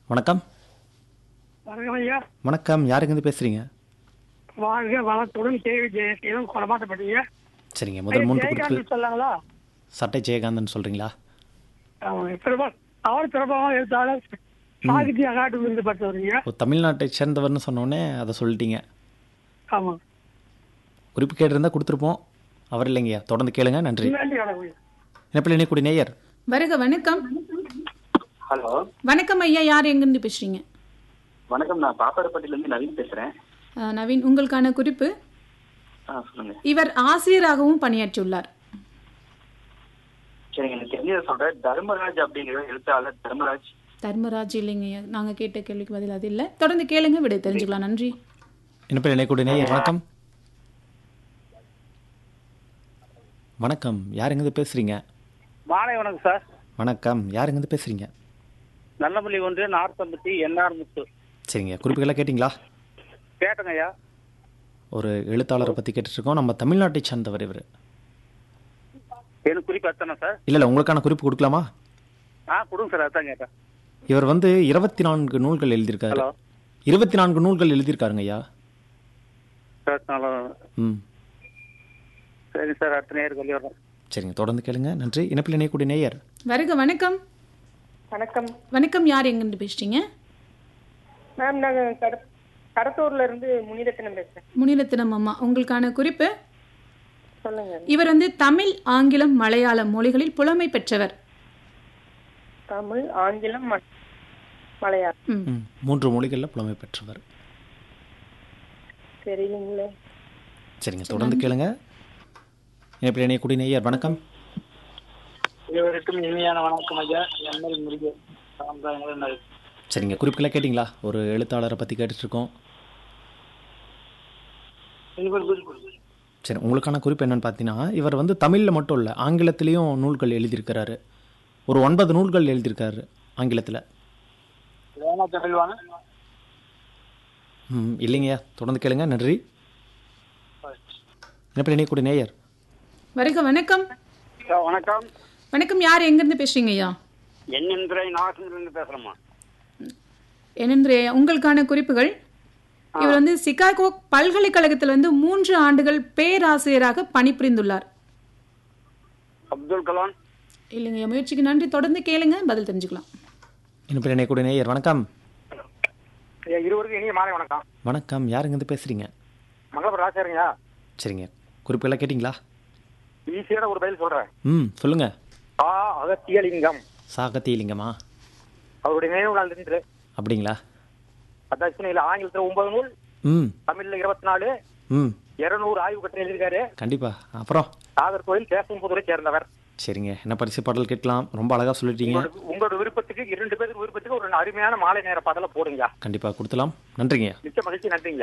வணக்கம். வணக்கம் ஐயா. வணக்கம். யாருங்க பேசுறீங்க? வாழ்க வளத்துடன் கேவி ஜெயசீலம் கொடமாட்டப்பட்டீங்க. சரிங்க. முதல் 3 குறிப்பு. ஜெயகாந்த் சொல்லாங்களா? சட்டை ஜெயகாந்தன் சொல்றீங்களா? அவர் பிரபலம் எழுத்தாளர், சாகித்ய அகாடமி விருது பெற்றவருங்க. தமிழ்நாட்டை சேர்ந்தவர்னு சொன்னோடனே அதை சொல்லிட்டீங்க. ஆமா, குறிப்பு கேட்டிருந்தா கொடுத்துருப்போம். அவர் இல்லைங்கய்யா. தொடர்ந்து கேளுங்க. நன்றி. இணைப்பில் இணையக்கூடிய நேயர். வருக. வணக்கம். ஹலோ, வணக்கம் ஐயா. யார் எங்கிருந்து பேசுறீங்க? வணக்கம். நான் பாப்பாரப்பட்டியிலேருந்து நவீன் பேசுறேன். நவீன், உங்களுக்கான குறிப்பு. சொல்லுங்க. இவர் ஆசிரியராகவும் பணியாற்றியுள்ளார். சரிங்க, எனக்கு தெரிஞ்சதை சொல்றேன். தர்மராஜ் அப்படிங்கிற எழுத்தாளர். தர்மராஜ் இல்லைங்க ஐயா. நாங்க கேட்ட கேள்விக்கு பதில் அது இல்லை. தொடர்ந்து கேளுங்க, விடை தெரிஞ்சுக்கலாம். நன்றி. இணைப்பில் இணையக்கூடிய நேயர். வணக்கம். வணக்கம். யாருங்க பேசுறீங்க? மாலை வணக்கம் சார். வணக்கம். யாருங்க பேசுறீங்க? நல்லமல்லி ஒன்று நார்த்தம்பட்டி என்ஆர் முத்து. சரிங்க. குறிப்புகள்லாம் கேட்டிங்களா? கேட்டங்க ஐயா. ஒரு எழுத்தாளரை பற்றி கேட்டுருக்கோம். நம்ம தமிழ்நாட்டை சார்ந்தவர் இவர். எனக்கு குறிப்பு அத்தானே சார்? இல்லை, உங்களுக்கான குறிப்பு கொடுக்கலாமா? கொடுங்க சார். அதான் கேட்டேன். இவர் 24 நூல்கள் எழுதியிருக்காரு. ஹலோ, 24 நூல்கள் எழுதியிருக்காருங்க ஐயா. ம், சரி சார். அடுத்த நேரம் சொல்லி வரோம். சரிங்க. தொடர்ந்து கேளுங்க. நன்றி. இணைப்பில் இணையக்கூடிய நேயர். வருக. வணக்கம். வணக்கம் வணக்கம். யார் எங்கிருந்து பேசுறீங்க? மேம், நாங்கள் கடத்தூர்ல இருந்து முனிரத்தினம் பேசுறேன். முனிரத்தினம் அம்மா, உங்களுக்கான குறிப்பு. சொல்லுங்க. இவர் தமிழ், ஆங்கிலம், மலையாளம் மொழிகளில் புலமை பெற்றவர். தமிழ், ஆங்கிலம், மலையாளம். 3 மொழிகளில் புலமை பெற்றவர். தெரியலீங்களே. சரிங்க. தொடர்ந்து கேளுங்க. இணைப்பில் இணையக்கூடிய நேயர். வணக்கம். இருவருக்கும் இனிமையான வணக்கம் ஐயா. எம்எல் முருகன். சரிங்க. குறிப்புகளை கேட்டிங்களா? ஒரு எழுத்தாளரை பற்றி கேட்டுட்ருக்கோம். சரி, உங்களுக்கான குறிப்பு என்னன்னு பார்த்தீங்கன்னா, இவர் தமிழில் மட்டும் இல்லை, ஆங்கிலத்திலையும் நூல்கள் எழுதியிருக்கிறாரு. ஒரு 9 நூல்கள் எழுதியிருக்காரு ஆங்கிலத்தில். இல்லைங்கய்யா. தொடர்ந்து கேளுங்க. நன்றி. இணைப்பில் இணையக்கூடிய நேயர். வருக. வணக்கம். வணக்கம். வணக்கம். யார் எங்கிருந்து பேசுறீங்க ஐயா? நாகசிலிருந்து பேசுறேம்மா. என்னென்றைய உங்களுக்கான குறிப்புகள். இவர் சிகாகோ பல்கலைக்கழகத்தில் 3 ஆண்டுகள் பேராசிரியராக பணிபுரிந்துள்ளார். அப்துல் கலாம். இல்லைங்க. முயற்சிக்கு நன்றி. தொடர்ந்து கேளுங்க, பதில் தெரிஞ்சுக்கலாம். இணைப்பில் இணையக்கூடிய நேயர். வணக்கம். இருவருக்கும் இனிய மாலை வணக்கம். வணக்கம். யாருங்க பேசுறீங்க? மங்களபுரம் ராசாருங்க. சரிங்க. குறிப்பெல்லாம் கேட்டிங்களா? ஈஸியான ஒரு பதில் சொல்றேன். சொல்லுங்க. அகத்தியலிங்கம். சாகத்தியலிங்கமா? அவருடைய நினைவு நாள் இருந்து. அப்படிங்களா? அதான் ஆங்கிலத்தில் 9 நூல், தமிழ்ல 24, 200 ஆய்வு கட்டுரை எழுதியிருக்காரு. கண்டிப்பா. அப்புறம் நாகர்கோவில் தேசம்புதூரை சேர்ந்தவர். சரிங்க. என்ன பரிசு பாடல் கேட்கலாம்? ரொம்ப அழகா சொல்லிட்டீங்க. உங்களோட விருப்பத்துக்கு 2 பேருக்கு விருப்பத்துக்கு ஒரு அருமையான மாலை நேர பாடல போடுங்க. கண்டிப்பா கொடுக்கலாம். நன்றிங்க. மிக்க மகிழ்ச்சி. நன்றிங்க.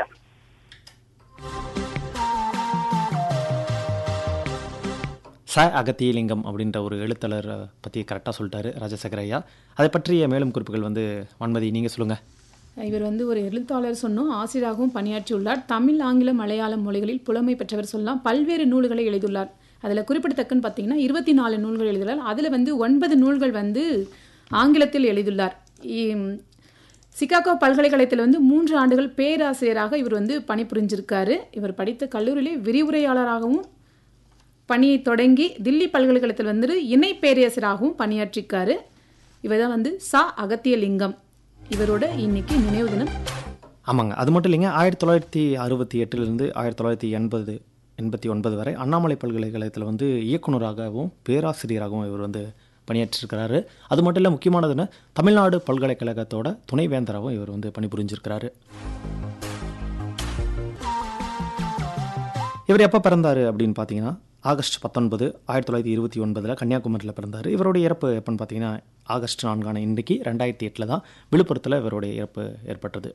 அகத்தியலிங்கம் அப்படின்ற ஒரு எழுத்தாளர் பற்றி கரெக்டாக சொல்லிட்டாரு ராஜசேகர ஐயா. அதை பற்றிய மேலும் குறிப்புகள் வான்மதி, நீங்கள் சொல்லுங்கள். இவர் ஒரு எழுத்தாளர் சொன்னோம், ஆசிரியராகவும் பணியாற்றியுள்ளார். தமிழ், ஆங்கிலம், மலையாளம் மொழிகளில் புலமை பெற்றவர் சொல்லலாம். பல்வேறு நூல்களை எழுதியுள்ளார். அதில் குறிப்பிடத்தக்கன்னு பார்த்தீங்கன்னா 24 நூல்கள் எழுதியுள்ளார். அதில் 9 நூல்கள் ஆங்கிலத்தில் எழுதியுள்ளார். சிகாகோ பல்கலைக்கழகத்தில் 3 ஆண்டுகள் பேராசிரியராக இவர் பணிபுரிஞ்சிருக்காரு. இவர் படித்த கல்லூரியிலே விரிவுரையாளராகவும் பணியை தொடங்கி தில்லி பல்கலைக்கழகத்தில் இணை பேராசிரியராகவும் பணியாற்றிருக்காரு. இவர் தான் அகத்தியலிங்கம். இவரோட இன்னைக்கு நினைவு தினம். ஆமாங்க. அது மட்டும் இல்லைங்க. 1968 1989 வரை அண்ணாமலை பல்கலைக்கழகத்தில் இயக்குநராகவும் பேராசிரியராகவும் இவர் பணியாற்றிருக்கிறாரு. அது மட்டும் இல்லை, முக்கியமானதுன்னு தமிழ்நாடு பல்கலைக்கழகத்தோட துணைவேந்தராகவும் இவர் பணிபுரிஞ்சிருக்கிறாரு. இவர் எப்போ பிறந்தார் அப்படின்னு பார்த்தீங்கன்னா, ஆகஸ்ட் 19, 1929 கன்னியாகுமரியில் பிறந்தார். இவருடைய இறப்பு எப்போன்னு பார்த்தீங்கன்னா, ஆகஸ்ட் 4 இன்றைக்கு 2008 தான் விழுப்புரத்தில் இவருடைய இறப்பு ஏற்பட்டது.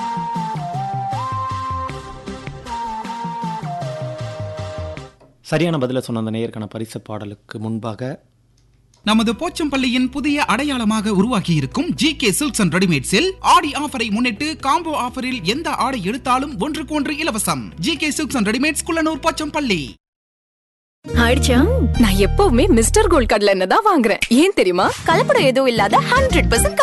சரியான பதிலை சொன்ன அந்த நேயருக்கான பரிசு பாடலுக்கு முன்பாக, நமது போச்சம்பள்ளியின் புதிய அடையாளமாக உருவாக்கி இருக்கும் GK சில்க்ஸ் அண்ட் ரெடிமேட்ஸில் ஆடி ஆஃபரை முன்னிட்டு காம்போ ஆஃபரில் எந்த ஆடை எடுத்தாலும் 1க்கு 1 இலவசம். GK silks and readymades, Kullanur, Pochampalli. ஆயிடுச்சா? நான் எப்பவுமே மிஸ்டர் கோல்ட் கடலை எண்ணெய் தான் வாங்குறேன். ஏன் தெரியுமா? கலப்படம் எதுவும் இல்லாத 100%